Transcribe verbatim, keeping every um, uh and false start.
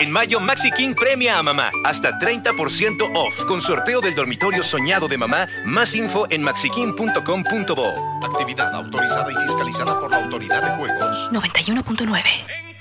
En mayo, Maxi King premia a mamá. Hasta treinta por ciento off. Con sorteo del dormitorio soñado de mamá. Más info en maxiking punto com punto bo. Actividad autorizada y fiscalizada por la Autoridad de Juegos. noventa y uno punto nueve.